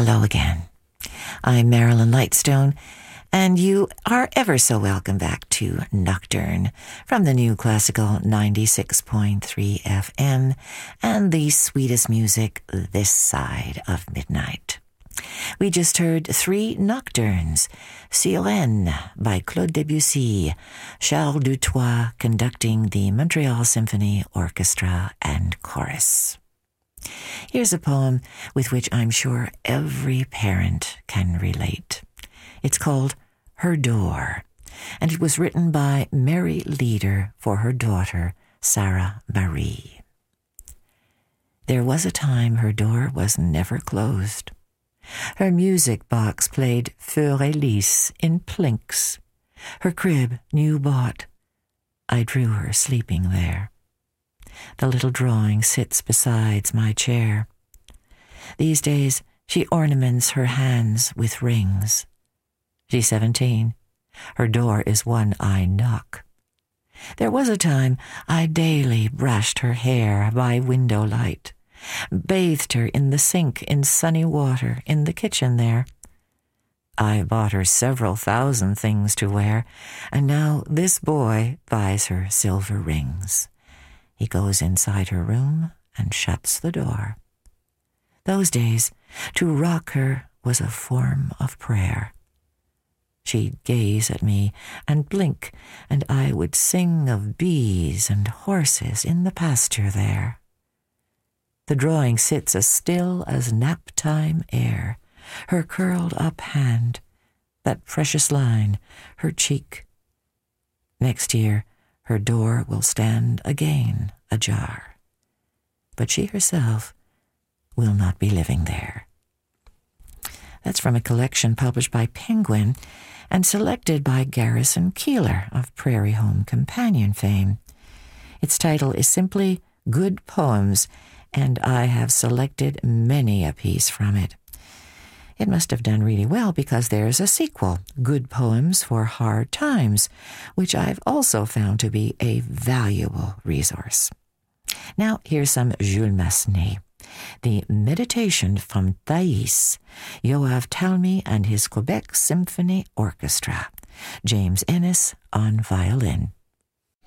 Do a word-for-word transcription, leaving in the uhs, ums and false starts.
Hello again. I'm Marilyn Lightstone, and you are ever so welcome back to Nocturne from the new Classical ninety-six point three F M and the sweetest music this side of midnight. We just heard three nocturnes: Sirène by Claude Debussy, Charles Dutoit conducting the Montreal Symphony Orchestra and Chorus. Here's a poem with which I'm sure every parent can relate. It's called Her Door, and it was written by Mary Leader for her daughter, Sarah Marie. There was a time her door was never closed. Her music box played Für Elise in plinks. Her crib, new bought. I drew her sleeping there. The little drawing sits beside my chair. These days, she ornaments her hands with rings. She's seventeen. Her door is one I knock. There was a time I daily brushed her hair by window light, bathed her in the sink in sunny water in the kitchen there. I bought her several thousand things to wear, and now this boy buys her silver rings. He goes inside her room and shuts the door. Those days, to rock her was a form of prayer. She'd gaze at me and blink, and I would sing of bees and horses in the pasture there. The drawing sits as still as nap-time air, her curled-up hand, that precious line, her cheek. Next year, her door will stand again ajar, but she herself will not be living there. That's from a collection published by Penguin and selected by Garrison Keillor of Prairie Home Companion fame. Its title is simply Good Poems, and I have selected many a piece from it. It must have done really well because there's a sequel, Good Poems for Hard Times, which I've also found to be a valuable resource. Now, here's some Jules Massenet. The Meditation from Thais, Yoav Talmy and his Quebec Symphony Orchestra, James Ennis on violin.